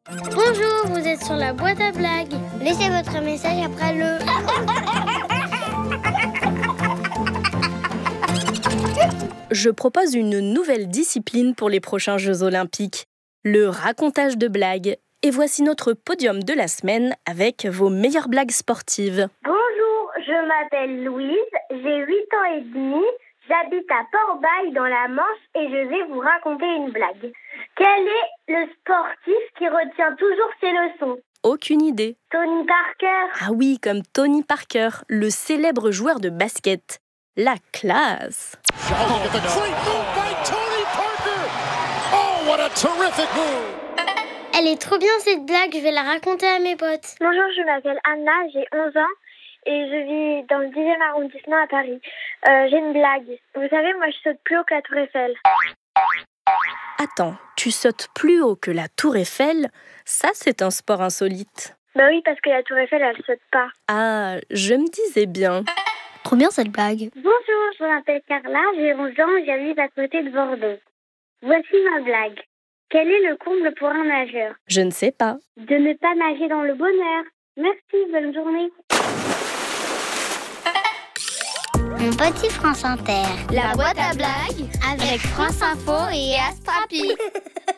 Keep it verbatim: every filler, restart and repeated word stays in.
Bonjour, vous êtes sur la boîte à blagues. Laissez votre message après le... Je propose une nouvelle discipline pour les prochains Jeux Olympiques, le racontage de blagues. Et voici notre podium de la semaine avec vos meilleures blagues sportives. Bonjour, je m'appelle Louise, j'ai huit ans et demi, j'habite à Port-Bail dans la Manche et je vais vous raconter une blague. Quel est le sportif qui retient toujours ses leçons ? Aucune idée. Tony Parker. Ah oui, comme Tony Parker, le célèbre joueur de basket. La classe. Elle est trop bien cette blague, je vais la raconter à mes potes. Bonjour, je m'appelle Anna, j'ai onze ans et je vis dans le dixième arrondissement à Paris. Euh, j'ai une blague. Vous savez, moi je saute plus haut que la Tour Eiffel. Attends, tu sautes plus haut que la Tour Eiffel ? Ça, c'est un sport insolite. Bah oui, parce que la Tour Eiffel, elle saute pas. Ah, je me disais bien. Trop bien cette blague. Bonjour, je m'appelle Carla, j'ai onze ans, j'habite à côté de Bordeaux. Voici ma blague. Quel est le comble pour un nageur ? Je ne sais pas. De ne pas nager dans le bonheur. Merci, bonne journée. Mon petit France Inter. La boîte à blagues avec France Info et Astrapi.